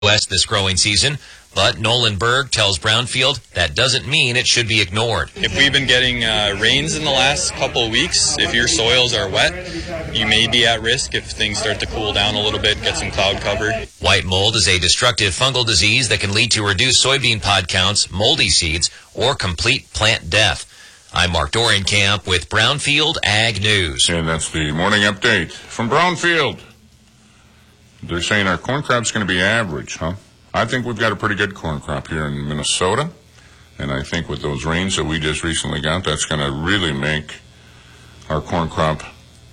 West this growing season, but Nolan Berg tells Brownfield that doesn't mean it should be ignored. If we've been getting rains in the last couple of weeks, if your soils are wet, you may be at risk if things start to cool down a little bit, get some cloud cover. White mold is a destructive fungal disease that can lead to reduced soybean pod counts, moldy seeds, or complete plant death. I'm Mark Dorian-Camp with Brownfield Ag News. And that's the morning update from Brownfield. They're saying our corn crop's going to be average, huh? I think we've got a pretty good corn crop here in Minnesota. And I think with those rains that we just recently got, that's going to really make our corn crop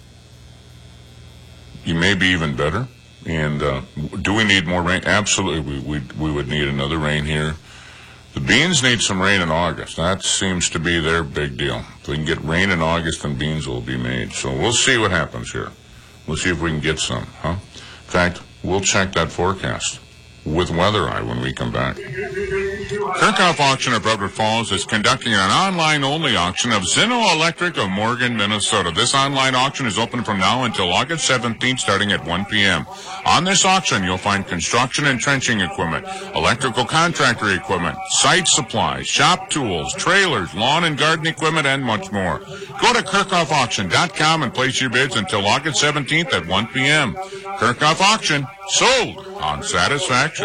maybe even better. And do we need more rain? Absolutely, we would need another rain here. The beans need some rain in August. That seems to be their big deal. If we can get rain in August, then beans will be made. So we'll see what happens here. We'll see if we can get some, huh? In fact, we'll check that forecast with Weather Eye when we come back. Kirchhoff Auction of Redwood Falls is conducting an online-only auction of Zinno Electric of Morgan, Minnesota. This online auction is open from now until August 17th, starting at 1 p.m. On this auction, you'll find construction and trenching equipment, electrical contractor equipment, site supplies, shop tools, trailers, lawn and garden equipment, and much more. Go to KirchhoffAuction.com and place your bids until August 17th at 1 p.m. Kirchhoff Auction, sold on satisfaction.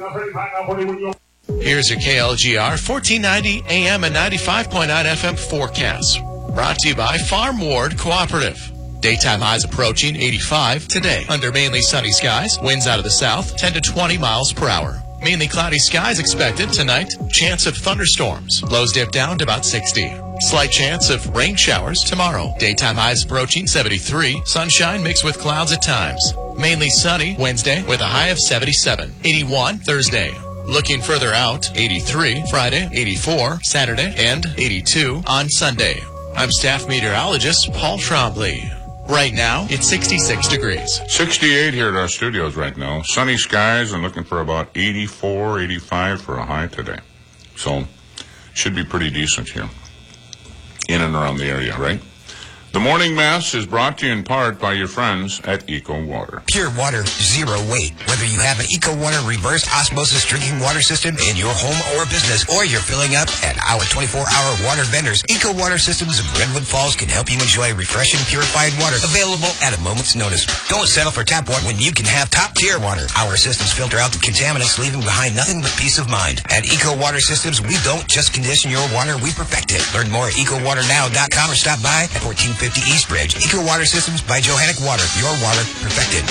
Here's your KLGR 1490 AM and 95.9 FM forecast. Brought to you by Farm Ward Cooperative. Daytime highs approaching 85 today. Under mainly sunny skies, winds out of the south 10 to 20 miles per hour. Mainly cloudy skies expected tonight. Chance of thunderstorms. Lows dip down to about 60. Slight chance of rain showers tomorrow. Daytime highs approaching 73. Sunshine mixed with clouds at times. Mainly sunny Wednesday with a high of 77. 81 Thursday. Looking further out, 83 Friday, 84 Saturday, and 82 on Sunday. I'm staff meteorologist Paul Trombley. Right now, it's 66 degrees. 68 here at our studios right now. Sunny skies and looking for about 84, 85 for a high today. So, should be pretty decent here. In and around the area, right? The Morning Mass is brought to you in part by your friends at Eco Water. Pure water, zero weight. Whether you have an Eco Water reverse osmosis drinking water system in your home or business, or you're filling up at our 24-hour water vendors, Eco Water Systems of Redwood Falls can help you enjoy refreshing, purified water available at a moment's notice. Don't settle for tap water when you can have top-tier water. Our systems filter out the contaminants, leaving behind nothing but peace of mind. At Eco Water Systems, we don't just condition your water, we perfect it. Learn more at EcoWaterNow.com or stop by at 1450 East Bridge. Eco Water Systems by Johannic Water. Your water perfected.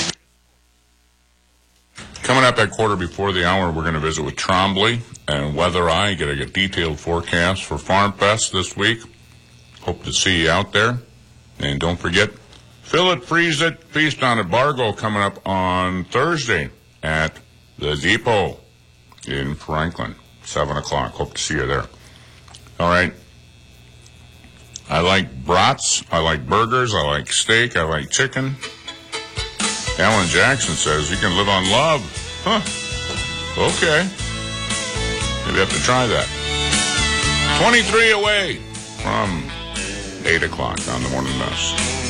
Coming up at quarter before the hour, we're going to visit with Trombley and Weather Eye, get a detailed forecast for Farm Fest this week. Hope to see you out there. And don't forget, Fill It, Freeze It, Feast on Embargo coming up on Thursday at the Depot in Franklin, 7 o'clock. Hope to see you there. All right. I like brats, I like burgers, I like steak, I like chicken. Alan Jackson says you can live on love. Huh. Okay. Maybe I have to try that. 23 away from 8 o'clock on the Morning Mass.